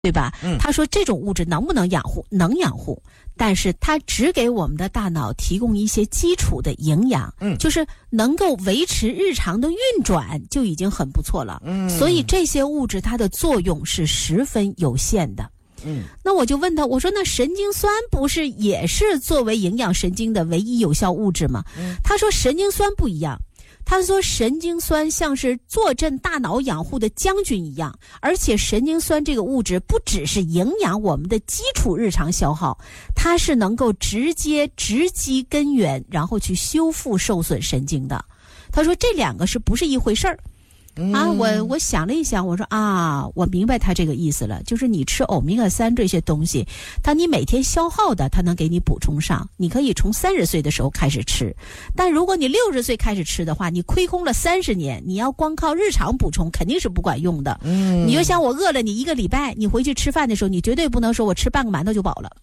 对吧？他说这种物质能不能养护？能养护，但是它只给我们的大脑提供一些基础的营养，就是能够维持日常的运转就已经很不错了。所以这些物质它的作用是十分有限的。那我就问他，我说那神经酸不是也是作为营养神经的唯一有效物质吗？他说神经酸不一样。他说神经酸像是坐镇大脑养护的将军一样，而且神经酸这个物质不只是营养我们的基础日常消耗，它是能够直击根源，然后去修复受损神经的。他说这两个是不是一回事儿？我想了一想，我说我明白他这个意思了，就是你吃欧米伽3这些东西，你每天消耗的，它能给你补充上。你可以从30岁的时候开始吃，但如果你60岁开始吃的话，你亏空了30年，你要光靠日常补充肯定是不管用的。你就像我饿了你1个礼拜，你回去吃饭的时候，你绝对不能说我吃半个馒头就饱了。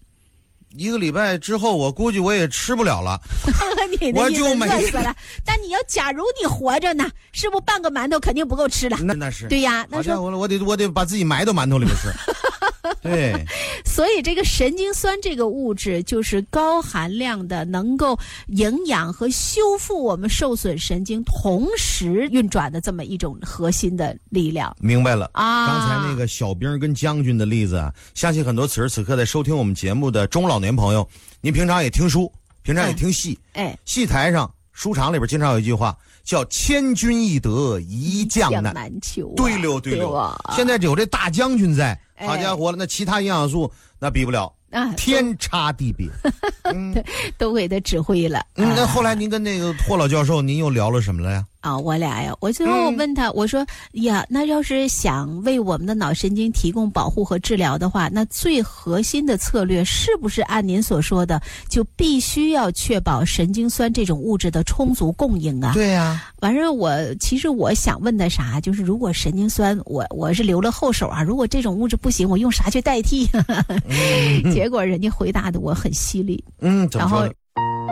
1个礼拜之后，我估计我也吃不了了， 我就饿死了。但你要假如你活着呢，是不是半个馒头肯定不够吃了？ 那是对呀，那说我得把自己埋到馒头里边吃。对， 所以这个神经酸这个物质就是高含量的，能够营养和修复我们受损神经同时运转的这么一种核心的力量。 明白了刚才那个小兵跟将军的例子啊，相信很多此时此刻在收听我们节目的中老年朋友，您平常也听书，平常也听戏，戏台上书场里边经常有一句话叫千军易得一将难求。 对了，现在有这大将军在，好家伙了，那其他营养素那比不了，天差地别。 都给他指挥了。 那后来您跟那个霍老教授您又聊了什么了呀？ 我俩呀，我最后我问他，我说呀，那要是想为我们的脑神经提供保护和治疗的话，那最核心的策略是不是按您所说的，就必须要确保神经酸这种物质的充足供应啊？ 对呀。 完事其实我想问的啥，就是如果神经酸我是留了后手啊，如果这种物质不行，我用啥去代替？结果人家回答的我很犀利。 怎么说呢？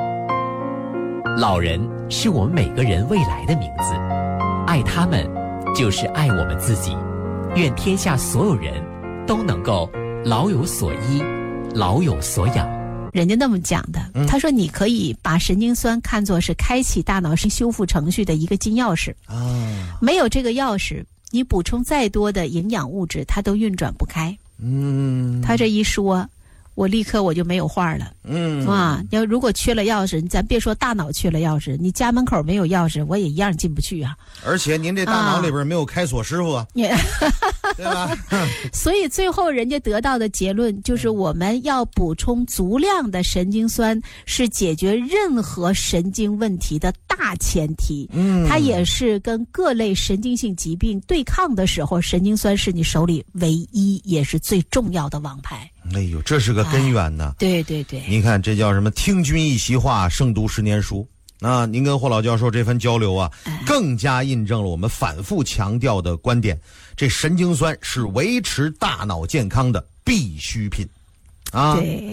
老人是我们每个人未来的名字，爱他们就是爱我们自己。愿天下所有人都能够老有所依，老有所养。 人家那么讲的，他说你可以把神经酸看作是开启大脑修复程序的一个金钥匙没有这个钥匙，你补充再多的营养物质它都运转不开。他这一说，我立刻我就没有话了。要如果缺了钥匙，咱别说大脑缺了钥匙，你家门口没有钥匙，我也一样进不去啊。 而且您这大脑里边没有开锁师傅啊，对吧？ 所以最后人家得到的结论就是，我们要补充足量的神经酸，是解决任何神经问题的大前提。它也是跟各类神经性疾病对抗的时候，神经酸是你手里唯一也是最重要的王牌。 哎呦，这是个根源呢。 对， 您看这叫什么？听君一席话，胜读10年书。您跟霍老教授这番交流啊，更加印证了我们反复强调的观点：这神经酸是维持大脑健康的必需品对，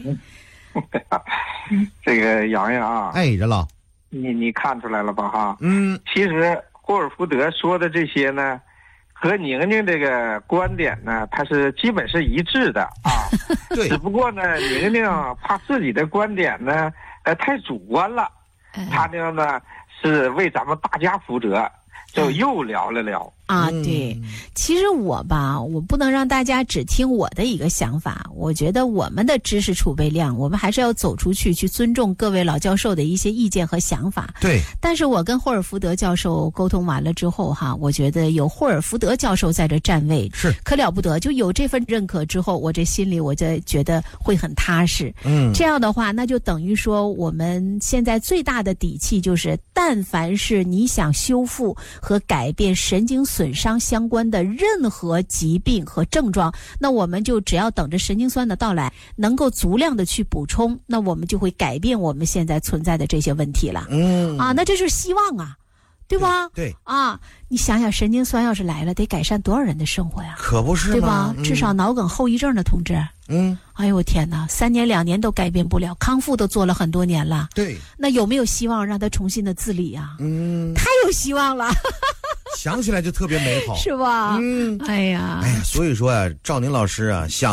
这个洋洋啊， 任老， 你看出来了吧哈？其实霍尔福德说的这些呢，和宁宁这个观点呢，它是基本是一致的啊。 对， 只不过呢，宁宁怕自己的观点呢，太主观了，他呢是为咱们大家负责，就又聊了聊。 对，其实我不能让大家只听我的一个想法，我觉得我们的知识储备量，我们还是要走出去，去尊重各位老教授的一些意见和想法。 对， 但是我跟霍尔福德教授沟通完了之后我觉得有霍尔福德教授在这站位是可了不得，就有这份认可之后，我这心里我就觉得会很踏实。这样的话，那就等于说我们现在最大的底气就是，但凡是你想修复和改变神经损伤相关的任何疾病和症状，那我们就只要等着神经酸的到来，能够足量的去补充，那我们就会改变我们现在存在的这些问题了。那这是希望啊，对吧？ 对你想想，神经酸要是来了，得改善多少人的生活呀？ 可不是吗？ 对吧？至少脑梗后遗症的同志，哎呦我天哪，3年2年都改变不了，康复都做了很多年了。 对， 那有没有希望让他重新的自理啊？太有希望了。 想起来就特别美好， 是吧？ 嗯， 哎呀， 所以说啊，赵宁老师啊，想